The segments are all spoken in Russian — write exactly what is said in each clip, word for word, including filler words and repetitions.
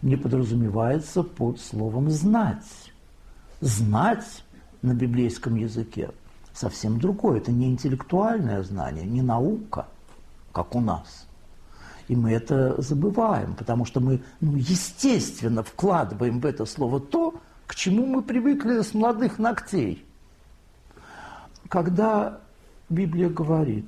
не подразумевается под словом «знать». Знать на библейском языке совсем другое. Это не интеллектуальное знание, не наука, как у нас. И мы это забываем, потому что мы, ну, естественно, вкладываем в это слово то, к чему мы привыкли с молодых ногтей. Когда Библия говорит: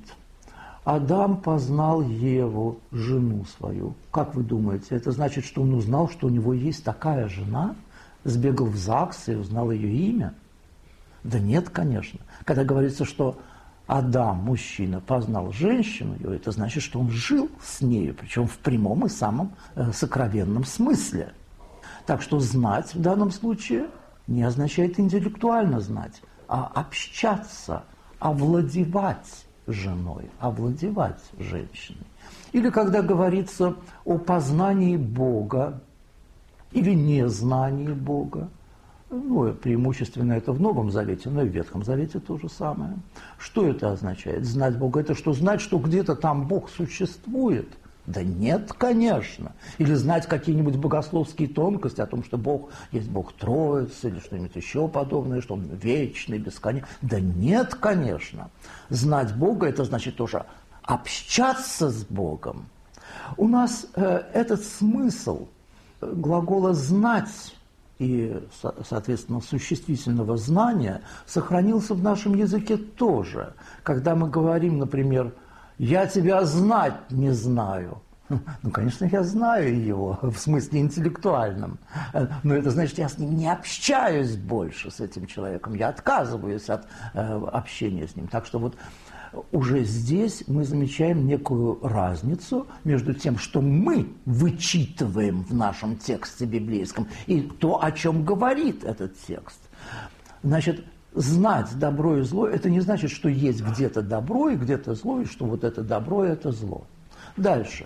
«Адам познал Еву, жену свою», как вы думаете, это значит, что он узнал, что у него есть такая жена, сбегал в ЗАГС и узнал ее имя? Да нет, конечно. Когда говорится, что Адам, мужчина, познал женщину, это значит, что он жил с нею, причем в прямом и самом э, сокровенном смысле. Так что знать в данном случае не означает интеллектуально знать, а общаться, овладевать женой, овладевать женщиной. Или когда говорится о познании Бога или незнании Бога, ну, преимущественно это в Новом Завете, но и в Ветхом Завете то же самое. Что это означает? Знать Бога – это что, знать, что где-то там Бог существует? Да нет, конечно. Или знать какие-нибудь богословские тонкости о том, что Бог есть Бог Троицы, или что-нибудь еще подобное, что Он вечный, бесконечный. Да нет, конечно. Знать Бога – это значит тоже общаться с Богом. У нас э, этот смысл глагола «знать» и, соответственно, существительного знания сохранился в нашем языке тоже. Когда мы говорим, например, «я тебя знать не знаю», ну, конечно, я знаю его в смысле интеллектуальном, но это значит, я с ним не общаюсь больше, с этим человеком, я отказываюсь от э, общения с ним. Так что вот уже здесь мы замечаем некую разницу между тем, что мы вычитываем в нашем тексте библейском, и то, о чем говорит этот текст. Значит, знать добро и зло – это не значит, что есть где-то добро и где-то зло, и что вот это добро – это зло. Дальше.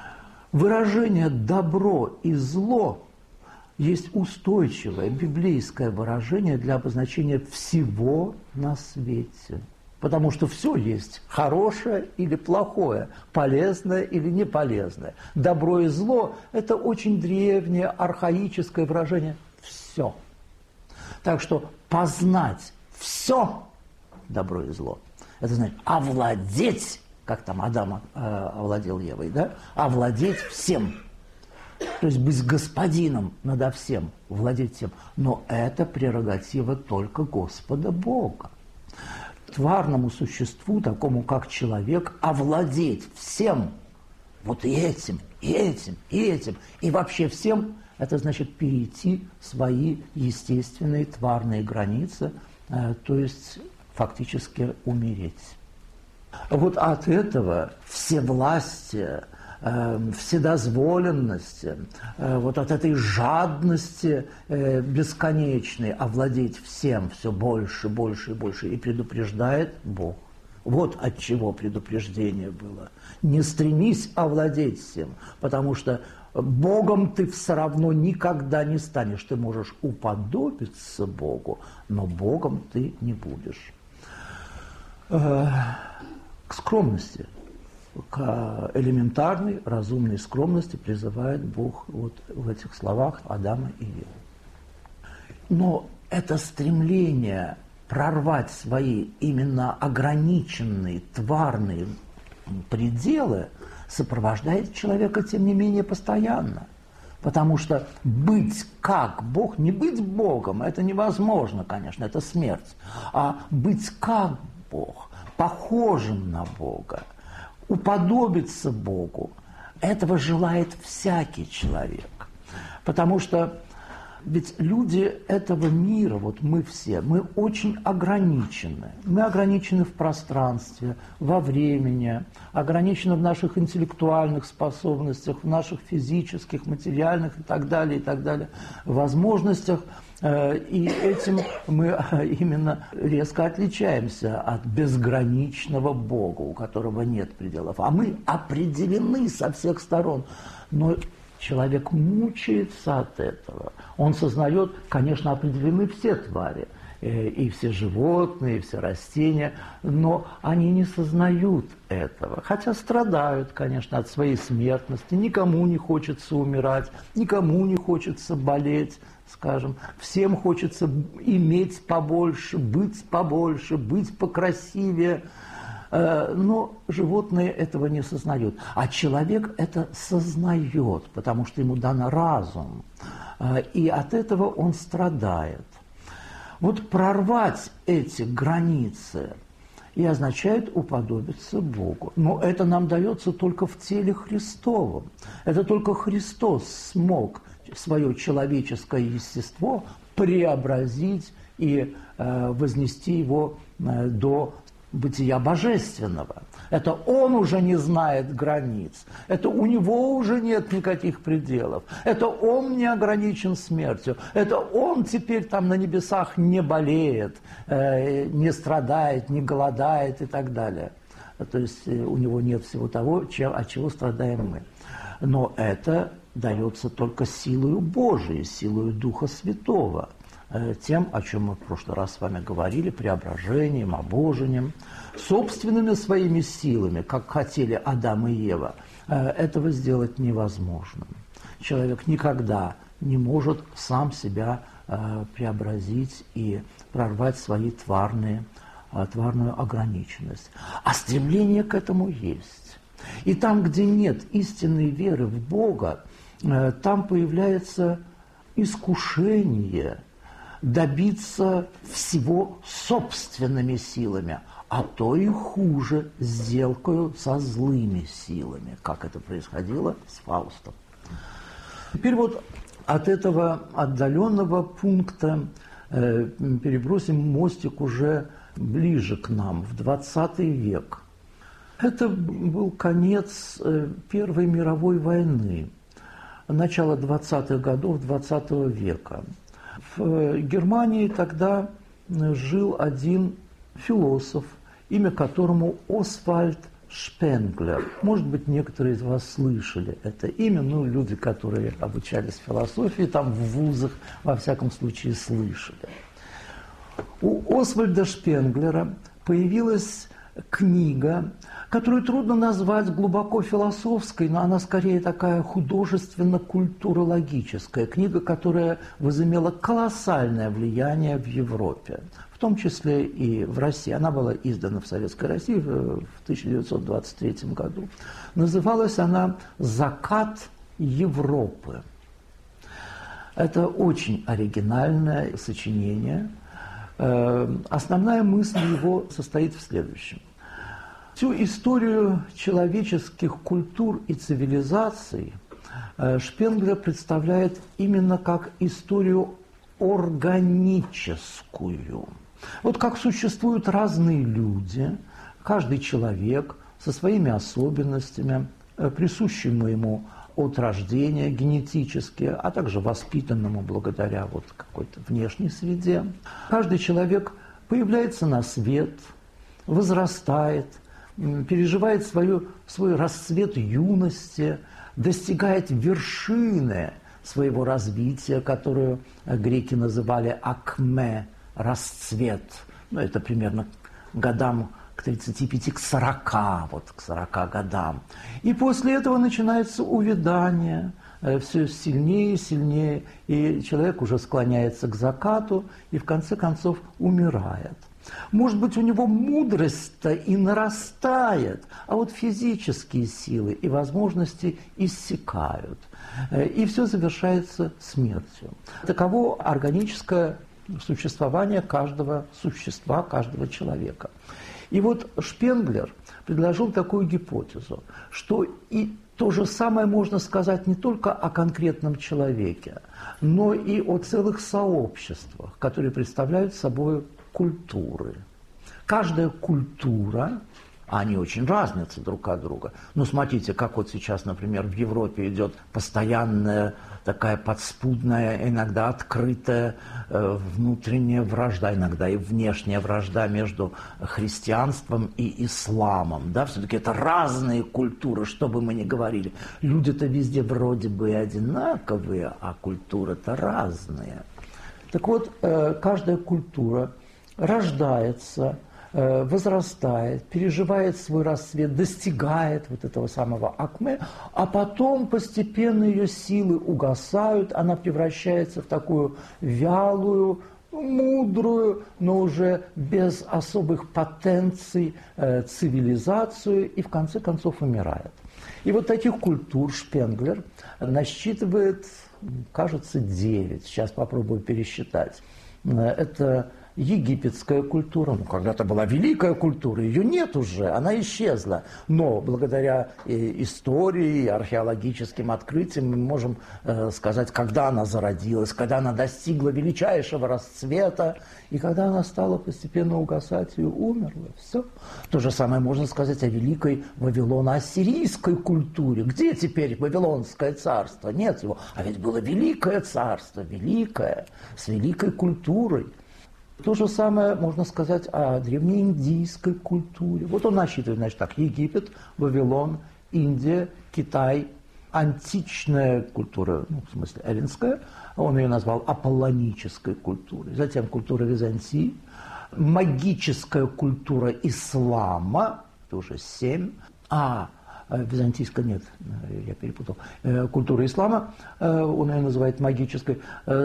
Выражение «добро» и «зло» есть устойчивое библейское выражение для обозначения всего на свете. Потому что все есть хорошее или плохое, полезное или неполезное. Добро и зло – это очень древнее, архаическое выражение «все». Так что познать все добро и зло – это значит овладеть, как там Адам э, овладел Евой, да? Овладеть всем. То есть быть господином надо всем, владеть всем. Но это прерогатива только Господа Бога. Тварному существу, такому как человек, овладеть всем, вот и этим, и этим, и этим, и вообще всем, это значит перейти свои естественные тварные границы, э, то есть фактически умереть. Вот от этого всевластие, э, вседозволенности, э, вот от этой жадности э, бесконечной овладеть всем все больше, больше и больше, и предупреждает Бог. Вот от чего предупреждение было. Не стремись овладеть всем, потому что Богом ты все равно никогда не станешь. Ты можешь уподобиться Богу, но Богом ты не будешь. Э, к скромности, к элементарной, разумной скромности призывает Бог вот в этих словах Адама и Евы. Но это стремление прорвать свои именно ограниченные тварные пределы сопровождает человека, тем не менее, постоянно. Потому что быть как Бог, не быть Богом, это невозможно, конечно, это смерть. А быть как Бог, похожим на Бога, уподобиться Богу, этого желает всякий человек. Потому что ведь люди этого мира, вот мы все, мы очень ограничены. Мы ограничены в пространстве, во времени, ограничены в наших интеллектуальных способностях, в наших физических, материальных и так далее, и так далее, возможностях. И этим мы именно резко отличаемся от безграничного Бога, у которого нет пределов. А мы определены со всех сторон. Но человек мучается от этого. Он сознает, конечно, определены все твари. и все животные, и все растения, но они не сознают этого, хотя страдают, конечно, от своей смертности, никому не хочется умирать, никому не хочется болеть, скажем, всем хочется иметь побольше, быть побольше, быть покрасивее, но животные этого не сознают. А человек это сознает, потому что ему дан разум, и от этого он страдает. Вот прорвать эти границы и означает уподобиться Богу. Но это нам дается только в теле Христовом. Это только Христос смог свое человеческое естество преобразить и э, вознести его э, до бытия божественного. Это он уже не знает границ. Это у него уже нет никаких пределов. Это он не ограничен смертью. Это он теперь там на небесах не болеет, э, не страдает, не голодает и так далее. То есть э, у него нет всего того, чем, от чего страдаем мы. Но это дается только силою Божией, силою Духа Святого. Тем, о чем мы в прошлый раз с вами говорили, преображением, обожением, собственными своими силами, как хотели Адам и Ева, этого сделать невозможно. Человек никогда не может сам себя преобразить и прорвать свои тварные, тварную ограниченность. А стремление к этому есть. И там, где нет истинной веры в Бога, там появляется искушение добиться всего собственными силами, а то и хуже, сделкою со злыми силами, как это происходило с Фаустом. Теперь вот от этого отдаленного пункта э, перебросим мостик уже ближе к нам, в двадцатый век. Это был конец э, Первой мировой войны, начало двадцатых годов двадцатого века. В Германии тогда жил один философ, имя которому Освальд Шпенглер. Может быть, некоторые из вас слышали это имя, ну, люди, которые обучались философии, там в вузах, во всяком случае, слышали. У Освальда Шпенглера появилась книга, которую трудно назвать глубоко философской, но она скорее такая художественно-культурологическая книга, которая возымела колоссальное влияние в Европе, в том числе и в России. Она была издана в Советской России в тысяча девятьсот двадцать третьем году. Называлась она «Закат Европы». Это очень оригинальное сочинение. Основная мысль его состоит в следующем. Всю историю человеческих культур и цивилизаций Шпенглер представляет именно как историю органическую. Вот как существуют разные люди, каждый человек со своими особенностями, присущими ему от рождения генетически, а также воспитанному благодаря вот какой-то внешней среде. Каждый человек появляется на свет, возрастает, переживает свою, свой расцвет юности, достигает вершины своего развития, которую греки называли акме, расцвет. Ну, это примерно годам к тридцати пяти, к сорока, вот к сорока годам. И после этого начинается увядание, все сильнее и сильнее, и человек уже склоняется к закату и в конце концов умирает. Может быть, у него мудрость-то и нарастает, а вот физические силы и возможности иссякают. И все завершается смертью. Таково органическое существование каждого существа, каждого человека. И вот Шпенглер предложил такую гипотезу, что и то же самое можно сказать не только о конкретном человеке, но и о целых сообществах, которые представляют собой культуры. Каждая культура, они очень разнятся друг от друга. Ну, смотрите, как вот сейчас, например, в Европе идет постоянная такая подспудная, иногда открытая э, внутренняя вражда, иногда и внешняя вражда между христианством и исламом. Да? Все-таки это разные культуры, что бы мы ни говорили. Люди-то везде вроде бы одинаковые, а культуры-то разные. Так вот, каждая культура рождается, возрастает, переживает свой расцвет, достигает вот этого самого акме, а потом постепенно ее силы угасают, она превращается в такую вялую, мудрую, но уже без особых потенций цивилизацию и в конце концов умирает. И вот таких культур Шпенглер насчитывает, кажется, девять. Сейчас попробую пересчитать. Это египетская культура, ну, когда-то была великая культура, ее нет уже, она исчезла. Но благодаря истории и археологическим открытиям мы можем э, сказать, когда она зародилась, когда она достигла величайшего расцвета, и когда она стала постепенно угасать и умерла. Все. То же самое можно сказать о великой вавилоно-ассирийской культуре. Где теперь Вавилонское царство? Нет его. А ведь было великое царство, великое, с великой культурой. То же самое можно сказать о древнеиндийской культуре. Вот он насчитывает, значит, так, Египет, Вавилон, Индия, Китай, античная культура, ну, в смысле, эллинская, он ее назвал аполлонической культурой. Затем культура Византии, магическая культура ислама, тоже семь, а византийская нет, я перепутал, культура ислама, он ее называет магической.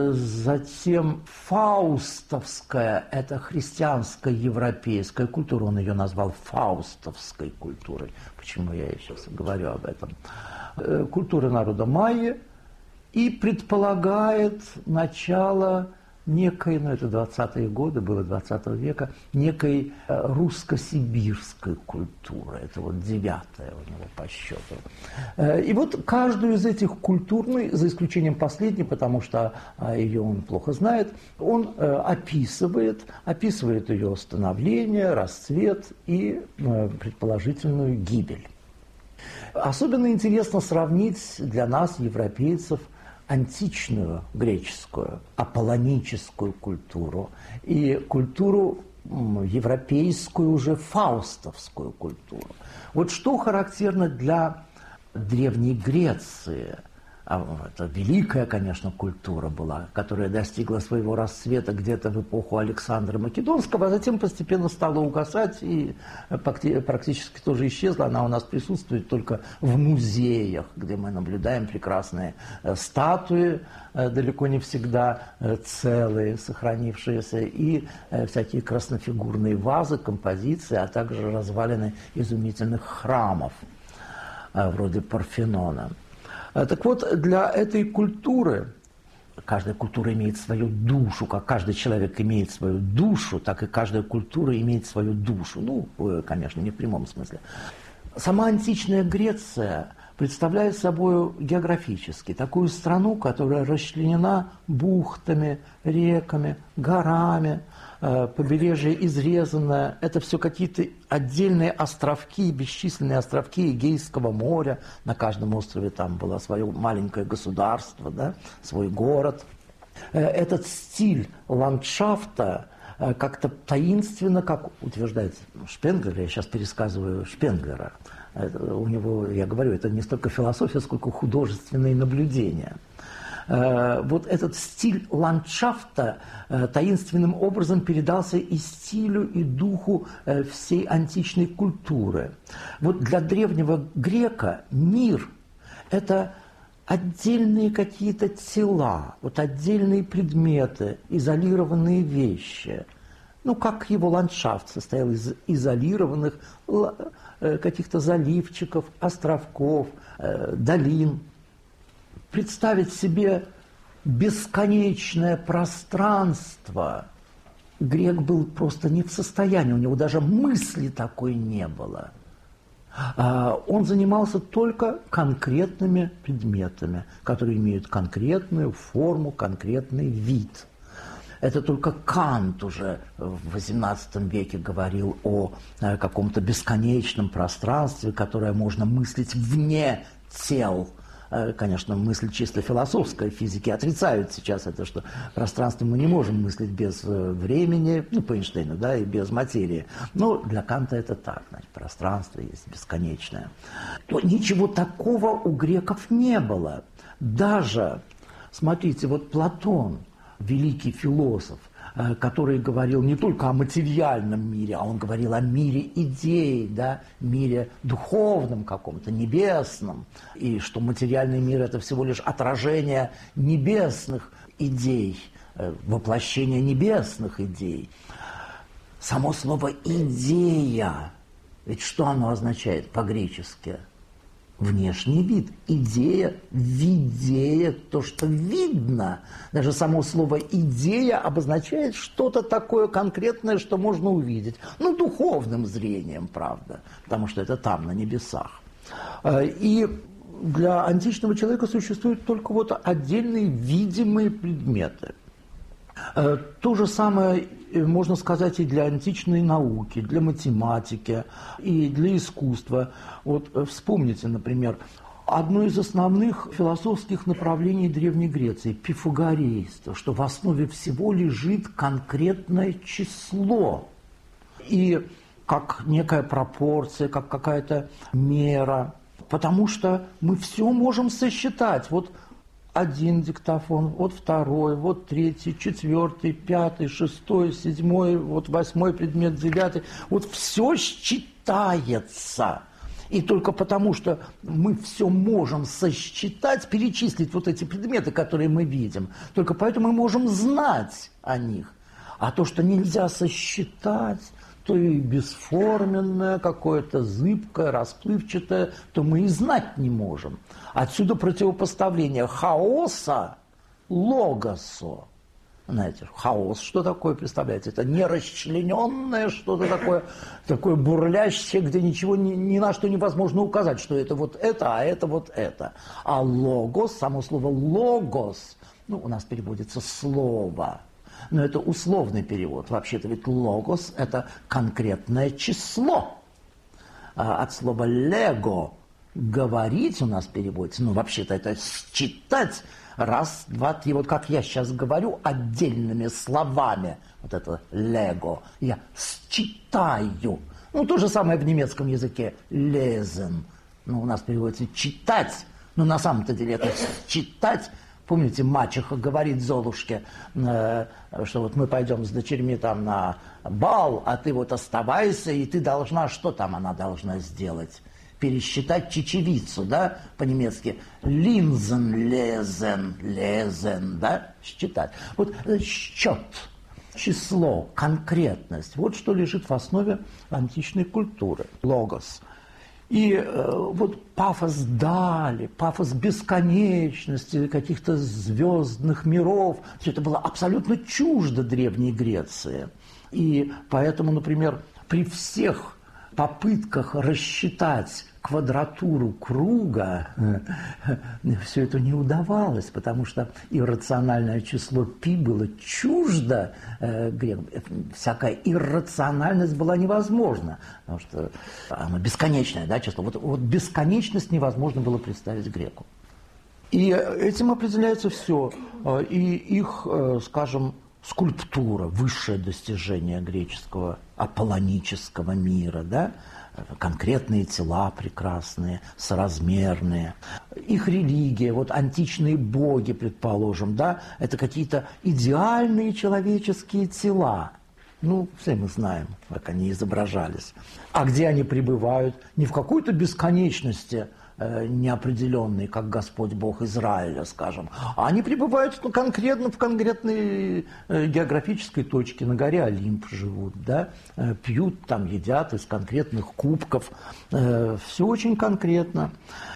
Затем фаустовская, это христианская европейская культура, он ее назвал фаустовской культурой. Почему я сейчас говорю об этом? Культура народа майя и предполагает начало некой, ну это двадцатые годы, было двадцатого века, некой русско-сибирской культуры. Это вот девятая у него по счету. И вот каждую из этих культур, ну, за исключением последней, потому что ее он плохо знает, он описывает, описывает ее становление, расцвет и предположительную гибель. Особенно интересно сравнить для нас, европейцев, античную греческую, аполлоническую культуру и культуру европейскую, уже фаустовскую культуру. Вот что характерно для Древней Греции. Это великая, конечно, культура была, которая достигла своего расцвета где-то в эпоху Александра Македонского, а затем постепенно стала угасать и практически тоже исчезла. Она у нас присутствует только в музеях, где мы наблюдаем прекрасные статуи, далеко не всегда целые, сохранившиеся, и всякие краснофигурные вазы, композиции, а также развалины изумительных храмов, вроде Парфенона. Так вот, для этой культуры, каждая культура имеет свою душу, как каждый человек имеет свою душу, так и каждая культура имеет свою душу. Ну, конечно, не в прямом смысле. Сама античная Греция представляет собой географически такую страну, которая расчленена бухтами, реками, горами, побережье изрезанное. Это все какие-то отдельные островки, бесчисленные островки Эгейского моря. На каждом острове там было свое маленькое государство, да, свой город. Этот стиль ландшафта как-то таинственно, как утверждает Шпенглер, я сейчас пересказываю Шпенглера, это, у него, я говорю, это не столько философия, сколько художественные наблюдения. Вот этот стиль ландшафта таинственным образом передался и стилю, и духу всей античной культуры. Вот для древнего грека мир – это отдельные какие-то тела, вот отдельные предметы, изолированные вещи. Ну, как его ландшафт состоял из изолированных каких-то заливчиков, островков, долин. Представить себе бесконечное пространство грек был просто не в состоянии, у него даже мысли такой не было. Он занимался только конкретными предметами, которые имеют конкретную форму, конкретный вид. Это только Кант уже в восемнадцатом веке говорил о каком-то бесконечном пространстве, которое можно мыслить вне тел. Конечно, мысль чисто философская, физики отрицают сейчас это, что пространство мы не можем мыслить без времени, ну, по Эйнштейну, да, и без материи. Но для Канта это так, значит, пространство есть бесконечное. То ничего такого у греков не было. Даже, смотрите, вот Платон, великий философ, который говорил не только о материальном мире, а он говорил о мире идей, да, мире духовном каком-то, небесном, и что материальный мир – это всего лишь отражение небесных идей, воплощение небесных идей. Само слово «идея», ведь что оно означает по-гречески? Внешний вид. Идея, видея, то, что видно. Даже само слово «идея» обозначает что-то такое конкретное, что можно увидеть. Ну, духовным зрением, правда, потому что это там, на небесах. И для античного человека существуют только вот отдельные видимые предметы. То же самое можно сказать и для античной науки, для математики, и для искусства. Вот вспомните, например, одно из основных философских направлений Древней Греции – пифагорейство, что в основе всего лежит конкретное число. И как некая пропорция, как какая-то мера. Потому что мы все можем сосчитать. Вот один диктофон, вот второй, вот третий, четвертый, пятый, шестой, седьмой, вот восьмой предмет, девятый. Вот все считается. И только потому, что мы все можем сосчитать, перечислить вот эти предметы, которые мы видим, только поэтому мы можем знать о них. А то, что нельзя сосчитать, то и бесформенное, какое-то зыбкое, расплывчатое, то мы и знать не можем. Отсюда противопоставление хаоса логосу. Знаете, хаос, что такое, представляете? Это нерасчлененное что-то такое, такое бурлящее, где ничего ни, ни на что невозможно указать, что это вот это, а это вот это. А логос, само слово логос, ну, у нас переводится слово. Но это условный перевод. Вообще-то ведь логос – это конкретное число. А от слова лего – говорить у нас переводится. Ну, вообще-то это считать раз, два, три. Вот как я сейчас говорю отдельными словами. Вот это лего. Я считаю. Ну, то же самое в немецком языке lesen. Ну, у нас переводится читать. Но на самом-то деле это читать. Помните, мачеха говорит Золушке, э, что вот мы пойдем с дочерьми там на бал, а ты вот оставайся, и ты должна, что там она должна сделать? Пересчитать чечевицу, да, по-немецки. Линзен, лезен, лезен, да, считать. Вот счет, число, конкретность, вот что лежит в основе античной культуры. Логос. И э, вот пафос дали, пафос бесконечности, каких-то звездных миров, все это было абсолютно чуждо Древней Греции. И поэтому, например, при всех попытках рассчитать квадратуру круга все это не удавалось, потому что иррациональное число π было чуждо э, грекам. Всякая иррациональность была невозможна, потому что оно бесконечное, да, число. Вот, вот бесконечность невозможно было представить греку. И этим определяется все. И их, скажем, скульптура, высшее достижение греческого аполлонического мира, да, конкретные тела прекрасные, соразмерные. Их религия, вот античные боги, предположим, да, это какие-то идеальные человеческие тела. Ну, все мы знаем, как они изображались. А где они пребывают? Не в какой-то бесконечности э, неопределенной, как Господь Бог Израиля, скажем, а они пребывают ну, конкретно в конкретной э, географической точке. На горе Олимп живут, да, э, пьют там, едят из конкретных кубков. Э, все очень конкретно.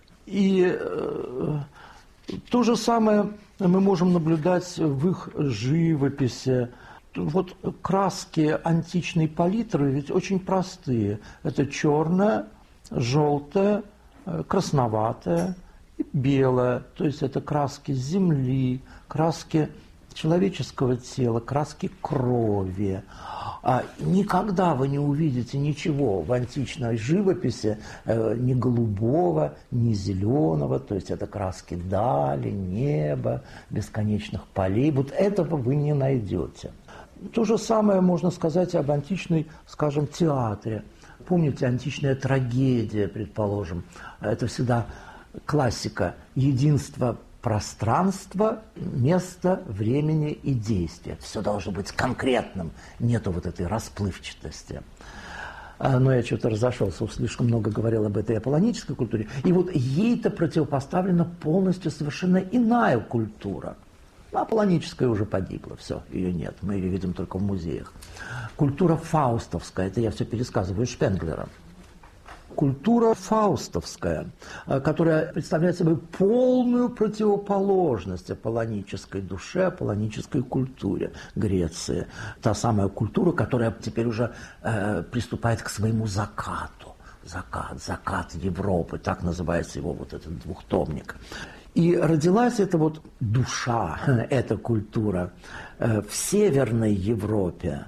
И э, то же самое мы можем наблюдать в их живописи. Вот краски античной палитры ведь очень простые. Это черное, желтое, красноватое и белое. То есть это краски земли, краски человеческого тела, краски крови. А никогда вы не увидите ничего в античной живописи э, ни голубого, ни зеленого, то есть это краски дали, неба, бесконечных полей. Вот этого вы не найдете. То же самое можно сказать об античной, скажем, театре. Помните, античная трагедия, предположим, это всегда классика, единство пространство, место, времени и действия. Все должно быть конкретным, нету вот этой расплывчатости. Но я что-то разошелся, слишком много говорил об этой аполлонической культуре. И вот ей-то противопоставлена полностью совершенно иная культура. Аполлоническая уже погибла, все, ее нет, мы ее видим только в музеях. Культура фаустовская, это я все пересказываю Шпенглера. Культура фаустовская, которая представляет собой полную противоположность аполлонической душе, аполлонической культуре Греции. Та самая культура, которая теперь уже э, приступает к своему закату. Закат, закат Европы, так называется его вот этот двухтомник. И родилась эта вот душа, эта культура э, в Северной Европе.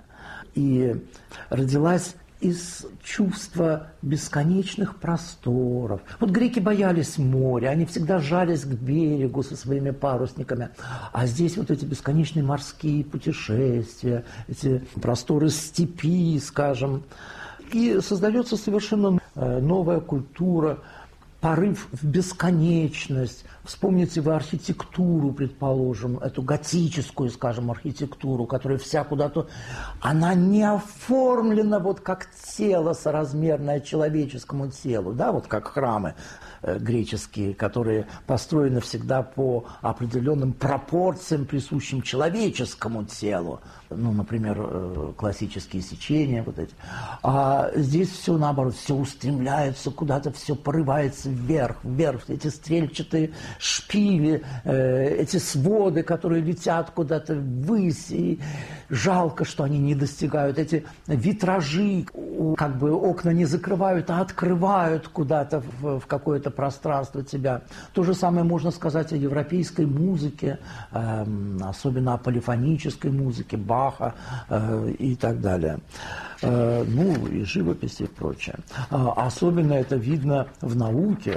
И родилась из чувства бесконечных просторов. Вот греки боялись моря, они всегда жались к берегу со своими парусниками. А здесь вот эти бесконечные морские путешествия, эти просторы степи, скажем. И создается совершенно новая культура, порыв в бесконечность. Вспомните вы архитектуру, предположим, эту готическую, скажем, архитектуру, которая вся куда-то... Она не оформлена вот как тело, соразмерное человеческому телу, да, вот как храмы э, греческие, которые построены всегда по определенным пропорциям, присущим человеческому телу. Ну, например, э, классические сечения вот эти. А здесь все наоборот, все устремляется куда-то, все порывается вверх, вверх, эти стрельчатые шпили, э, эти своды, которые летят куда-то ввысь, и жалко, что они не достигают, эти витражи, как бы окна не закрывают, а открывают куда-то в, в какое-то пространство тебя. То же самое можно сказать о европейской музыке, э, особенно о полифонической музыке, Баха э, и так далее. Э, ну, и живописи и прочее. Э, особенно это видно в науке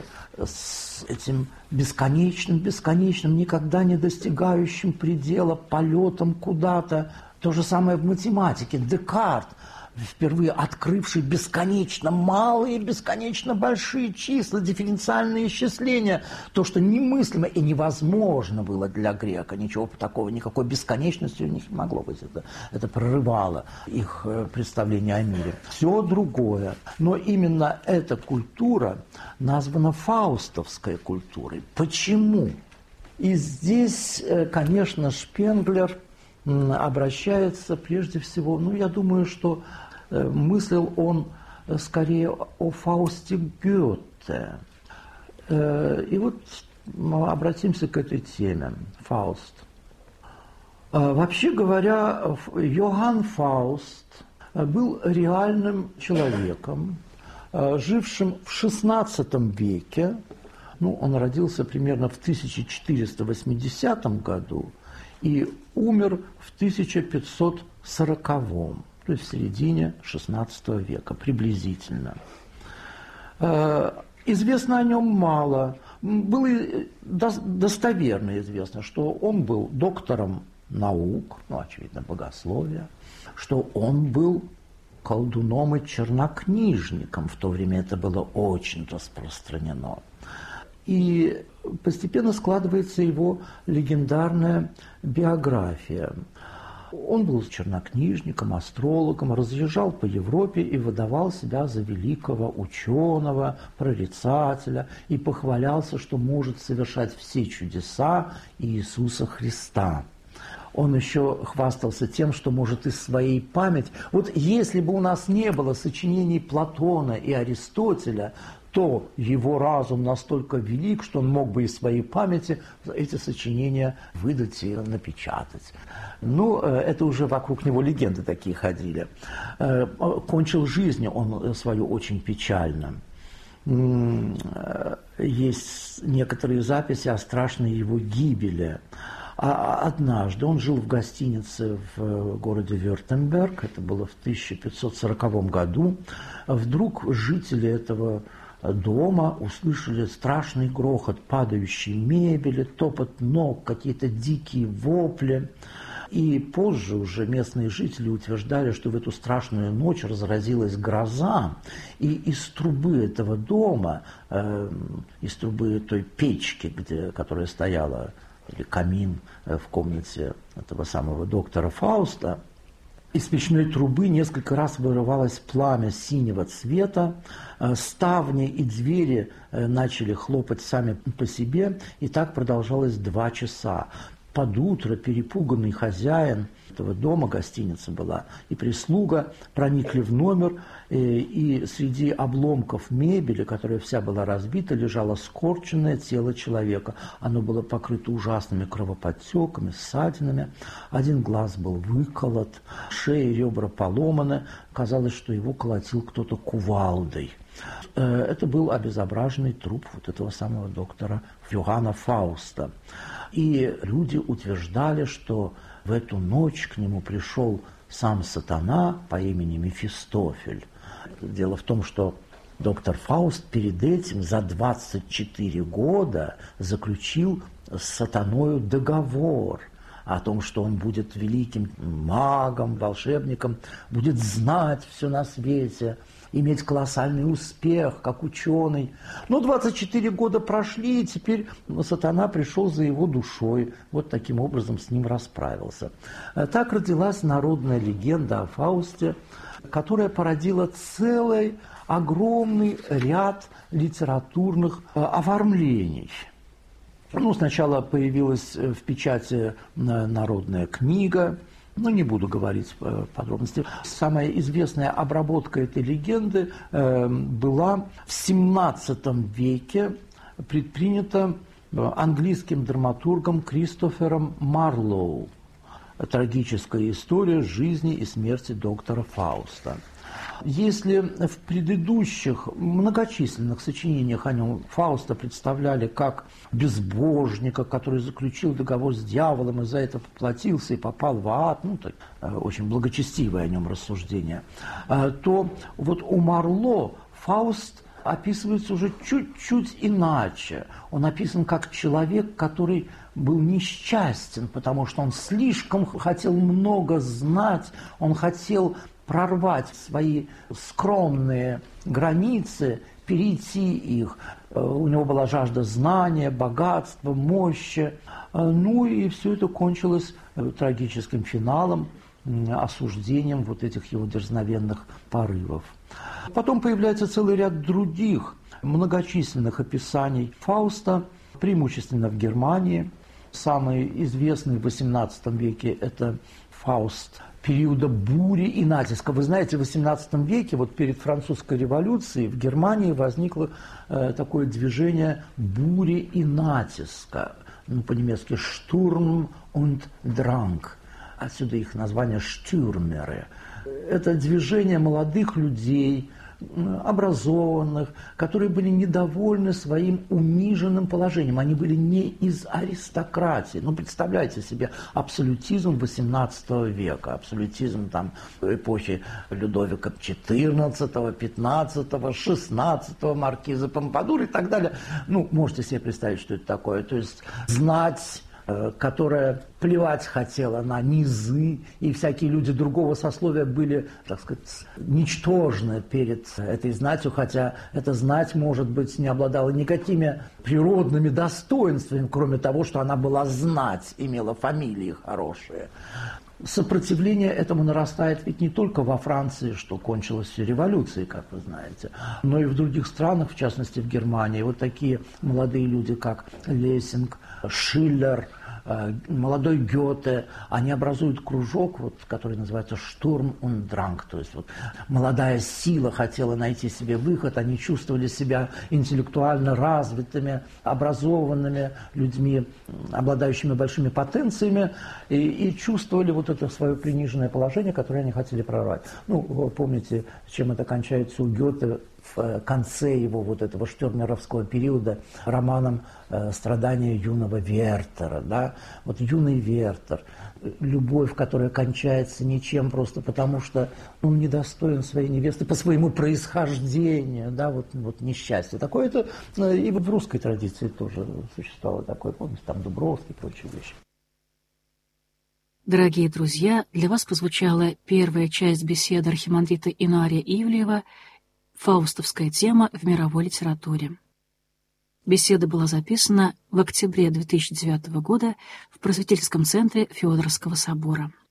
с этим бесконечным, бесконечным, никогда не достигающим предела полетом куда-то. То же самое в математике. Декарт, впервые открывший бесконечно малые, бесконечно большие числа, дифференциальные исчисления, то, что немыслимо и невозможно было для грека, ничего такого, никакой бесконечности у них не могло быть, это, это прорывало их представление о мире. Все другое, но именно эта культура названа фаустовской культурой. Почему? И здесь, конечно, Шпенглер обращается прежде всего, ну, я думаю, что э, мыслил он скорее о Фаусте Гёте. Э, и вот мы обратимся к этой теме. Фауст. Э, вообще говоря, Йоганн Фауст был реальным человеком, э, жившим в шестнадцатом веке. Ну, он родился примерно в тысяча четыреста восьмидесятом году и умер в тысяча пятьсот сороковом, то есть в середине шестнадцатого века, приблизительно. Известно о нем мало. Было достоверно известно, что он был доктором наук, ну, очевидно, богословия, что он был колдуном и чернокнижником. В то время это было очень распространено. И постепенно складывается его легендарная биография. Он был чернокнижником, астрологом, разъезжал по Европе и выдавал себя за великого ученого, прорицателя, и похвалялся, что может совершать все чудеса Иисуса Христа. Он еще хвастался тем, что может из своей памяти... Вот если бы у нас не было сочинений Платона и Аристотеля, то его разум настолько велик, что он мог бы из своей памяти эти сочинения выдать и напечатать. Ну, это уже вокруг него легенды такие ходили. Кончил жизнь он свою очень печально. Есть некоторые записи о страшной его гибели. А однажды он жил в гостинице в городе Вюртемберг, это было в тысяча пятьсот сороковом году. Вдруг жители этого дома услышали страшный грохот падающей мебели, топот ног, какие-то дикие вопли. И позже уже местные жители утверждали, что в эту страшную ночь разразилась гроза, и из трубы этого дома, э, из трубы той печки, где, которая стояла, или камин в комнате этого самого доктора Фауста, из печной трубы несколько раз вырывалось пламя синего цвета, ставни и двери начали хлопать сами по себе, и так продолжалось два часа. Под утро перепуганный хозяин этого дома, гостиница была, и прислуга проникли в номер, и среди обломков мебели, которая вся была разбита, лежало скорченное тело человека. Оно было покрыто ужасными кровоподтеками, ссадинами. Один глаз был выколот, шея и ребра поломаны. Казалось, что его колотил кто-то кувалдой. Это был обезображенный труп вот этого самого доктора Йоганна Фауста. И люди утверждали, что в эту ночь к нему пришел сам сатана по имени Мефистофель. Дело в том, что доктор Фауст перед этим за двадцать четыре года заключил с сатаною договор о том, что он будет великим магом, волшебником, будет знать все на свете, иметь колоссальный успех, как ученый. Но двадцать четыре года прошли, и теперь сатана пришел за его душой. Вот таким образом с ним расправился. Так родилась народная легенда о Фаусте, которая породила целый огромный ряд литературных оформлений. Ну, сначала появилась в печати народная книга. Ну, не буду говорить подробности. Самая известная обработка этой легенды э, была в семнадцатом веке, предпринята английским драматургом Кристофером Марлоу. Трагическая история жизни и смерти доктора Фауста. Если в предыдущих многочисленных сочинениях о нем Фауста представляли как безбожника, который заключил договор с дьяволом и за это поплатился и попал в ад, ну, так, очень благочестивое о нем рассуждение, то вот у Марло Фауст описывается уже чуть-чуть иначе. Он описан как человек, который был несчастен, потому что он слишком хотел много знать, он хотел прорвать свои скромные границы, перейти их. У него была жажда знания, богатства, мощи. Ну и все это кончилось трагическим финалом, осуждением вот этих его дерзновенных порывов. Потом появляется целый ряд других многочисленных описаний Фауста, преимущественно в Германии. Самый известный в восемнадцатом веке – это Фауст периода бури и натиска. Вы знаете, в восемнадцатом веке, вот перед французской революцией, в Германии возникло э, такое движение бури и натиска. Ну, по-немецки «Sturm und Drang». Отсюда их название «штюрмеры». Это движение молодых людей, образованных, которые были недовольны своим униженным положением. Они были не из аристократии. Ну, представляете себе абсолютизм восемнадцатого века, абсолютизм там эпохи Людовика четырнадцатого, пятнадцатого, шестнадцатого, маркиза Помпадур и так далее. Ну, можете себе представить, что это такое. То есть знать, которая плевать хотела на низы, и всякие люди другого сословия были, так сказать, ничтожны перед этой знатью, хотя эта знать, может быть, не обладала никакими природными достоинствами, кроме того, что она была знать, имела фамилии хорошие. Сопротивление этому нарастает ведь не только во Франции, что кончилось революцией, как вы знаете, но и в других странах, в частности в Германии. Вот такие молодые люди, как Лессинг, Шиллер, молодой Гёте, они образуют кружок, вот, который называется «Штурм und Drang», то есть вот, молодая сила хотела найти себе выход, они чувствовали себя интеллектуально развитыми, образованными людьми, обладающими большими потенциями, и, и чувствовали вот это свое приниженное положение, которое они хотели прорвать. Ну, вы помните, чем это кончается у Гёте в конце его вот этого штюрмеровского периода романом «Страдания юного Вертера». Да? Вот юный Вертер, любовь, которая кончается ничем просто потому, что он недостоин своей невесты по своему происхождению, да? вот, вот несчастье. Такое-то и в русской традиции тоже существовало такое, помните, там Дубровский и прочие вещи. Дорогие друзья, для вас прозвучала первая часть беседы архимандрита Инуария Ивлеева «Фаустовская тема в мировой литературе». Беседа была записана в октябре две тысячи девятого года в Просветительском центре Феодоровского собора.